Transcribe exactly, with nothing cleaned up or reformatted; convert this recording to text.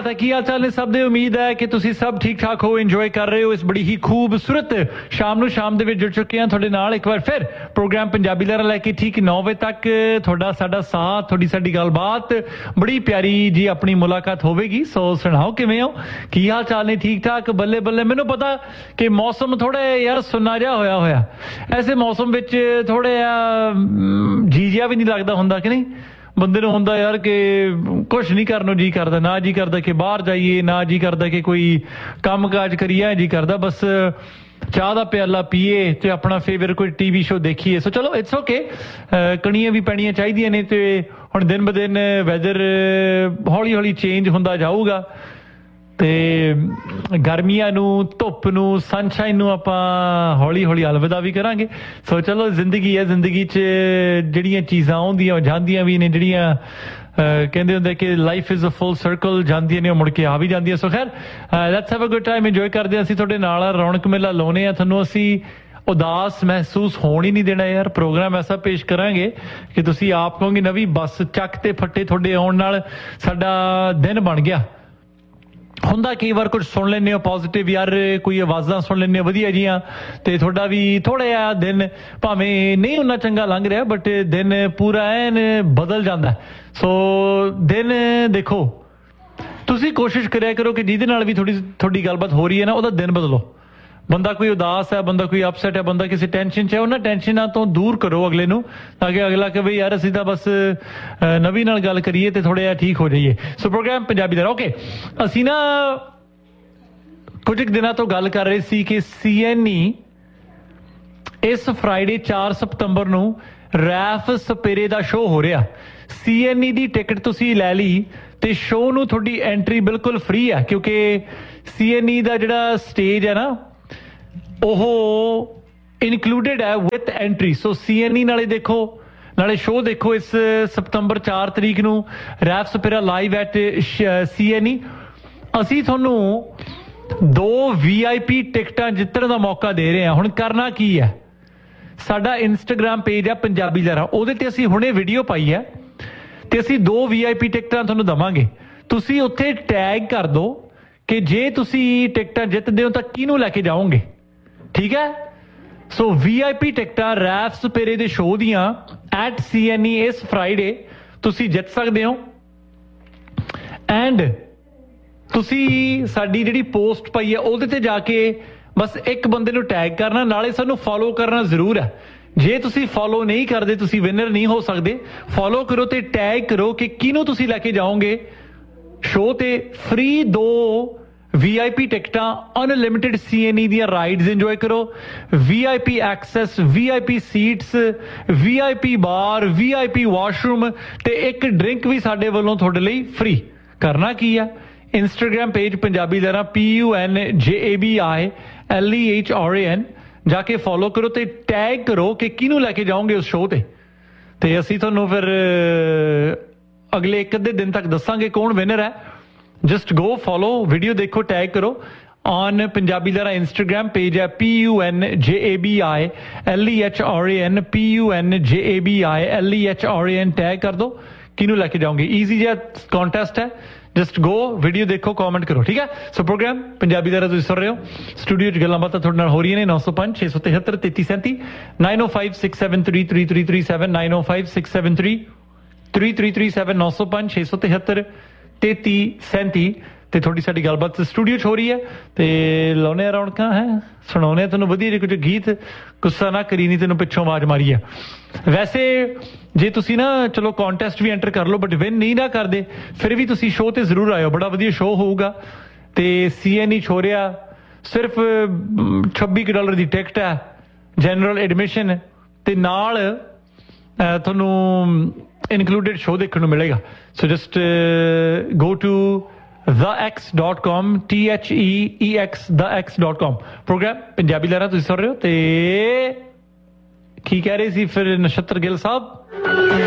है, की हाल चाल ने सब दे? उम्मीद है कि तुसी सब ठीक ठाक हो, इंजॉय कर रहे हो इस बड़ी ही खूबसूरत शाम ਨੂੰ शाम ਦੇ ਵਿੱਚ जुड़ चुके हैं ਤੁਹਾਡੇ ਨਾਲ ਇੱਕ ਵਾਰ ਫਿਰ प्रोग्राम पंजाबी लहर लैके ठीक नौ बजे तक ਤੁਹਾਡਾ ਸਾਡਾ ਸਾਥ, ਤੁਹਾਡੀ ਸਾਡੀ ਗੱਲਬਾत बड़ी प्यारी जी अपनी मुलाकात होगी। सो सुनाओ किवें हो, की हाल चाल ने? ठीक ठाक? बल्ले बल्ले। मैनू पता कि मौसम थोड़ा यार सुन्ना जिहा होया होया, ऐसे मौसम विच थोड़ा जी जिहा भी नहीं लगता हुंदा कि नहीं? बंदे नूं हुंदा यार कि कुछ नहीं करनों जी करदा, ना जी करदा कि बाहर जाइए, ना जी करदा कि कोई काम काज करिए, जी करदा बस चाह का प्याला पीए तो अपना फेवरेट कोई टीवी शो देखिए। सो चलो इट्स ओके, कणियां भी पैणियां चाहिए ने, तो हुण दिन ब दिन वैदर हौली हौली चेंज हुंदा जाऊगा, ते गर्मियां नूं, धुप नूं, सनशाइन नूं आपां हौली हौली अलविदा भी करांगे। सो चलो जिंदगी है, जिंदगी च जिहड़ियां चीज़ां आउंदियां जांदियां भी ने, जिहड़ियां कहते होंगे कि life is a full circle, जांदियां ने मुड़ के आ भी जांदियां। सो खैर let's have a good time, enjoy करते हैं। असीं तुहाडे नाल रौनक मेला लाउने आ, तुहानूं असीं उदास महसूस होने ही नहीं देना यार। प्रोग्राम ऐसा पेश करांगे कि तुसीं आप कहोगे नवी बस चक ते फट्टे तुहाडे आउण नाल साडा दिन बन गया। हुंदा कई बार कुछ सुन लेने हो पॉजिटिव यार, कोई आवाज़ां सुन लेने वधिया जियां, ते थोड़ा भी थोड़ा जिहा दिन भावें नहीं उन्ना चंगा लंघ रहा बट दिन पूरा ऐन बदल जाता है। सो दिन देखो, तुसी कोशिश करिया करो कि जिहदे नाल भी थोड़ी थोड़ी गलबात हो रही है ना, उहदा दिन बदलो। बंदा कोई उदास है, बंदा कोई अपसैट है, बंदा किसी टेंशन च है, उन्हां टेंशनां तो दूर करो अगले नूं, ताकि अगला कहे यार असीं तां बस नवी नाल गल करिए ते थोड़ा जिहा ठीक हो जाइए। सो प्रोग्राम पंजाबी दा ओके, असीं ना कुछ एक दिनां तो गल कर रहे सी कि सी एन ई इस फ्राइडे चार सितंबर नूं रैफ सपेरे दा शो हो रहा। सी एन ई दी टिकट तुसीं लै ली ते शो नूं तुहाडी एंट्री बिल्कुल फ्री है, क्योंकि सी एन ई दा जिहड़ा स्टेज है ना ओह इनकलूडिड है with entry. So C N E नाले देखो, नाले शो देखो इस सितंबर चार तरीक नूं रैफ सपेरा live at C N E. असीं तुहानूं दो वी आई पी टिकटां जितण दा मौका दे रहे हैं। हुण करना की है, साडा इंस्टाग्राम पेज है पंजाबी लहर, उहदे ते असीं हुणे वीडियो पाई है ते असीं दो वी आई पी टिकटां तुहानूं दवांगे। तुसीं उत्थे टैग कर दो कि जे तुसीं टिकटां जितदे हो तां किहनूं लैके जाओगे, ठीक है? So we I P टिकटां RAF सपेरे they show दियां एट सी एन ई इस फ्राइडे तुसीं जित सकदे हो। एंड तुसीं साडी जिहड़ी पोस्ट पाई है उहदे ते जाके बस एक बंदे नूं टैग करना, नाले सानूं फॉलो करना जरूर है। जे तुसीं फॉलो नहीं करदे तुसीं विनर नहीं हो सकदे। फॉलो करो ते टैग करो कि किहनूं तुसीं लैके जाओगे शो ते। फ्री दो we I P टिकटां, unlimited C N E the rides enjoy करो, we I P access, we I P seats, we I P bar, we I P washroom ते एक ड्रिंक भी साडे वल्लों तुहाडे लई फ्री। करना की है, इंस्टाग्राम पेज पंजाबी लहर P U N J A B I L E H R A N जाके फॉलो करो ते टैग करो कि किहनूं लैके जाओगे उस शो ते। ते असीं तुहानूं फिर अगले एक अद्धे दिन तक दसांगे कौन विनर है। जस्ट गो फॉलो, वीडियो देखो, टैग करो ऑन पंजाबी लहर इंस्टाग्राम पेज है P U N J A B I L E H R A N, P U N J A B I L E H R A N, tag कर दो किनू लैके जाओगे। Easy जिहा contest है, just go video देखो, comment करो, ठीक है? सो प्रोग्राम पंजाबी लहर तुसीं सुन रहे हो, स्टूडियो च गल्लां बातां तुहाडे नाल हो रही ने। नौ सौ पांच छे सौ तिहत्तर तेती सैंती नाइन ओ five six seven three three three three seven nine ओ five six seven three three three three seven नौ सौ पांच छे सौ तिहत्तर तेती सैंती ते थोड़ी साडी गलबात स्टूडियो च हो रही है ते लाउने रौनकां है, सुणाउने तैनूं वधिया जिहे कुछ गीत। गुस्सा ना करी, नहीं तैनूं पिछों आवाज मारी है। वैसे जे तुसीं ना चलो कॉन्टेस्ट भी एंटर कर लो बट विन नहीं ना करदे, फिर भी तुसीं शो ते जरूर आयो, बड़ा वधिया शो होऊगा। ते सी एन ई छो रहा, सिर्फ छब्बी डॉलर की टिकट है, जनरल एडमिशन ते नाल तुहानूं इनकलूडिड शो देखने को मिलेगा। So just go to the x dot com, T H E E x the x dot com. Programme Punjabi लहर तुसीं सुन रहे हो ते की कह रहे सी फिर नक्षत्र गिल साहब?